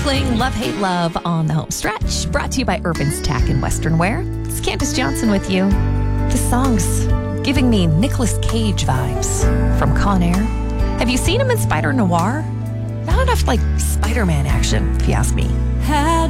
playing Love, Hate, Love on the home stretch. Brought to you by Urban's Tack and Western Wear. It's Candace Johnson with you. This song's giving me Nicolas Cage vibes from Con Air. Have you seen him in Spider Noir? Not enough like Spider-Man action, if you ask me.